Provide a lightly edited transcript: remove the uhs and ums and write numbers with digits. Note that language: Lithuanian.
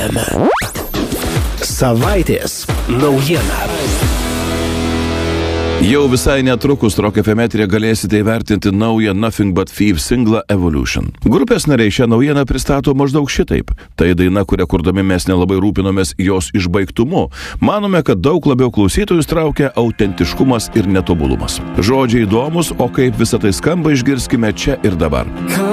FM. Savaitės naujiena. Jau visai netrukus Rock FM eteryje galėsite įvertinti naują Nothing But Thieves singlą Evolution. Grupės nariai šią naujieną pristato maždaug šitaip. Tai daina, kurią kurdami mes nelabai rūpinomės jos išbaigtumu. Manome, kad daug labiau klausytojus traukia autentiškumas ir netobulumas. Žodžiai įdomus, o kaip visą tai skamba išgirskime čia ir dabar.